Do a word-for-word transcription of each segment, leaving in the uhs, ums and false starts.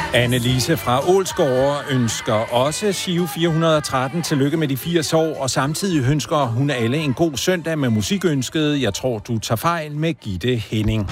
Anne-Lise fra Ålsgårde ønsker også Giro fire hundrede og tretten tillykke med de firs år, og samtidig ønsker hun alle en god søndag med musikønsket. Jeg tror, du tager fejl med Gitte Henning.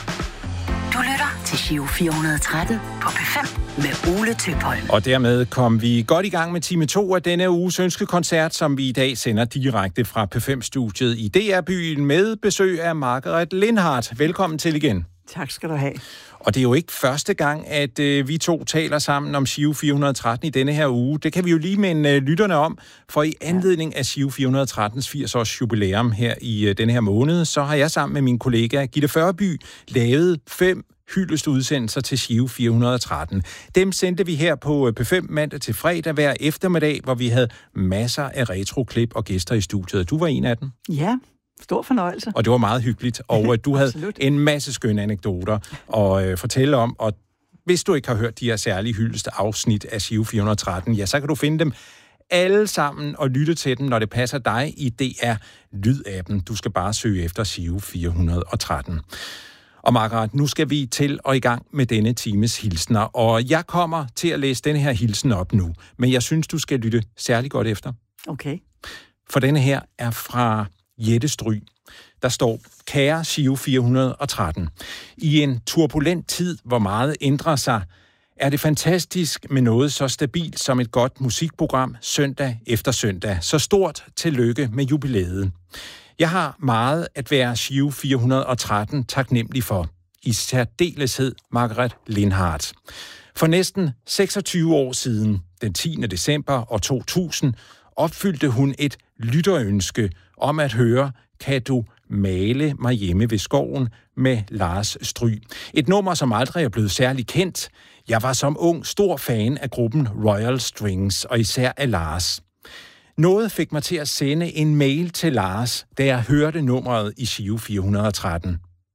Du lytter til Giro fire hundrede og tretten på P fem med Ole Tøpholm. Og dermed kom vi godt i gang med time to af denne uges ønskekoncert, som vi i dag sender direkte fra P fem-studiet i D R-byen med besøg af Margaret Lindhardt. Velkommen til igen. Tak skal du have. Og det er jo ikke første gang, at øh, vi to taler sammen om Giro fire hundrede og tretten i denne her uge. Det kan vi jo lige minde øh, lytterne om, for i anledning af Giro fire hundrede og trettens firs års jubilæum her i øh, denne her måned, så har jeg sammen med min kollega Gitte Førby lavet fem hyldestudsendelser til Giro fire hundrede og tretten. Dem sendte vi her på P fem mandag til fredag hver eftermiddag, hvor vi havde masser af retroklip og gæster i studiet. Du var en af dem. Ja. Stor fornøjelse. Og det var meget hyggeligt, og du havde en masse skønne anekdoter at øh, fortælle om, og hvis du ikke har hørt de her særlige hyldeste afsnit af Giro fire hundrede og tretten, ja, så kan du finde dem alle sammen og lytte til dem, når det passer dig i D R Lyd-appen. Du skal bare søge efter Giro fire hundrede og tretten. Og Margaret, nu skal vi til og i gang med denne times hilsner, og jeg kommer til at læse denne her hilsen op nu, men jeg synes, du skal lytte særlig godt efter. Okay. For denne her er fra Jette Stryg. Der står: Kære Giro fire hundrede og tretten. I en turbulent tid, hvor meget ændrer sig, er det fantastisk med noget så stabilt som et godt musikprogram søndag efter søndag. Så stort tillykke med jubilæet. Jeg har meget at være Giro fire hundrede og tretten taknemmelig for. I særdeleshed Margaret Lindhardt. For næsten seksogtyve år siden, den tiende december år to tusind, opfyldte hun et lytterønske om at høre Kan du male mig hjemme ved skoven med Lars Stryg. Et nummer, som aldrig er blevet særlig kendt. Jeg var som ung stor fan af gruppen Royal Strings, og især af Lars. Noget fik mig til at sende en mail til Lars, da jeg hørte nummeret i Giro fire hundrede og tretten.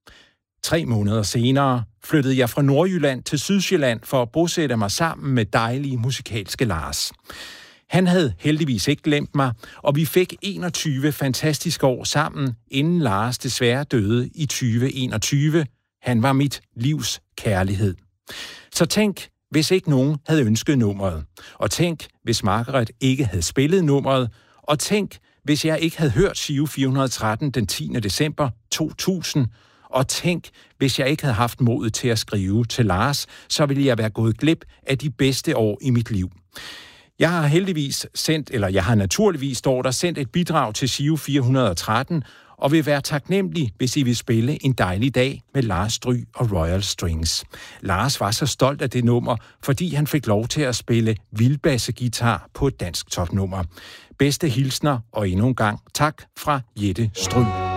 Tre måneder senere flyttede jeg fra Nordjylland til Sydsjælland for at bosætte mig sammen med dejlige musikalske Lars. Han havde heldigvis ikke glemt mig, og vi fik enogtyve fantastiske år sammen, inden Lars desværre døde i tyve enogtyve. Han var mit livs kærlighed. Så tænk, hvis ikke nogen havde ønsket nummeret. Og tænk, hvis Margaret ikke havde spillet nummeret. Og tænk, hvis jeg ikke havde hørt Giro fire hundrede og tretten den tiende december to tusind. Og tænk, hvis jeg ikke havde haft modet til at skrive til Lars, så ville jeg være gået glip af de bedste år i mit liv. Jeg har heldigvis sendt, eller jeg har naturligvis, står der, sendt et bidrag til Giro fire hundrede og tretten, og vil være taknemmelig, hvis I vil spille en dejlig dag med Lars Stryg og Royal Strings. Lars var så stolt af det nummer, fordi han fik lov til at spille vildbasseguitar på et dansk topnummer. Bedste hilsner, og endnu en gang tak fra Jette Stryg.